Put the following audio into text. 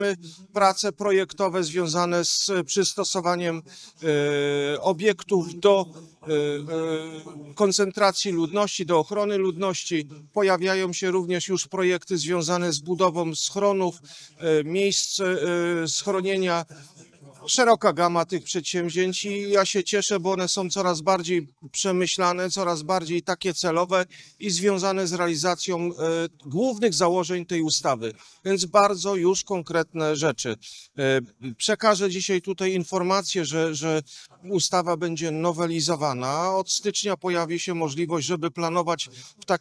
prace projektowe związane z przystosowaniem obiektów do koncentracji ludności, do ochrony ludności. Pojawiają się również już projekty związane z budową schronów, miejsc schronienia. Szeroka gama tych przedsięwzięć i ja się cieszę, bo one są coraz bardziej przemyślane, coraz bardziej takie celowe i związane z realizacją głównych założeń tej ustawy, więc bardzo już konkretne rzeczy. Przekażę dzisiaj tutaj informację, że ustawa będzie nowelizowana. Od stycznia pojawi się możliwość, żeby planować w